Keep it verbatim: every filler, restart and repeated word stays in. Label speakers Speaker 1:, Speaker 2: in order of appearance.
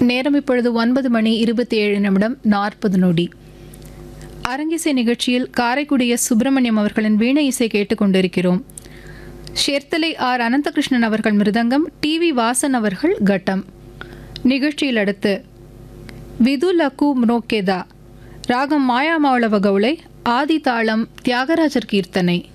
Speaker 1: நேரம் இப்பொழுது ஒன்பது மணி இருபத்தி ஏழு நிமிடம் நாற்பது நொடி. அரங்கிசை நிகழ்ச்சியில் காரைக்குடி எஸ் சுப்பிரமணியம் அவர்களின் வீணை இசை கேட்டுக்கொண்டிருக்கிறோம். ஷேர்த்தலை ஆர் அனந்தகிருஷ்ணன் அவர்கள் மிருதங்கம், டி வி வாசன் அவர்கள் கட்டம். நிகழ்ச்சியில் அடுத்து விது லக்கு ம்ரோக்கேதா ராகம் மாயாமாவளவ கவுளை, ஆதி தாளம் தியாகராஜர் கீர்த்தனை.